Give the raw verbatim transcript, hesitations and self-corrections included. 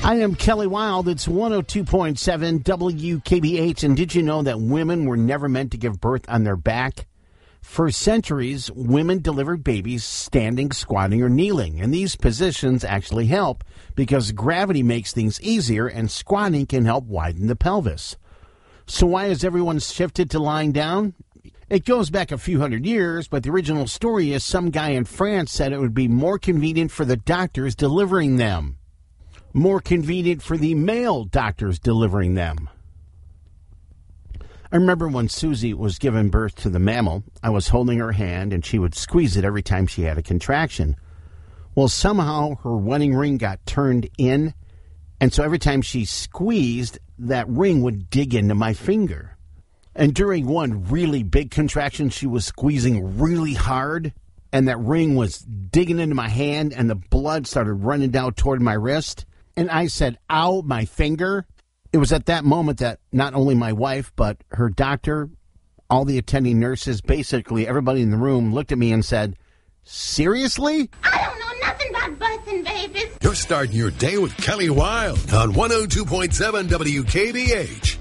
I am Kelly Wild. It's one oh two point seven W K B H. And did you know that women were never meant to give birth on their back? For centuries, women delivered babies standing, squatting, or kneeling. And these positions actually help because gravity makes things easier and squatting can help widen the pelvis. So why has everyone shifted to lying down? It goes back a few hundred years, but the original story is some guy in France said it would be more convenient for the doctors delivering them. More convenient for the male doctors delivering them. I remember when Susie was giving birth to the mammal, I was holding her hand and she would squeeze it every time she had a contraction. Well, somehow her wedding ring got turned in, and so every time she squeezed, that ring would dig into my finger. And during one really big contraction, she was squeezing really hard, and that ring was digging into my hand, and the blood started running down toward my wrist. And I said, ow, my finger. It was at that moment that not only my wife, but her doctor, all the attending nurses, basically everybody in the room looked at me and said, seriously? I don't know nothing about births and babies. You're starting your day with Kelly Wild on one oh two point seven W K B H.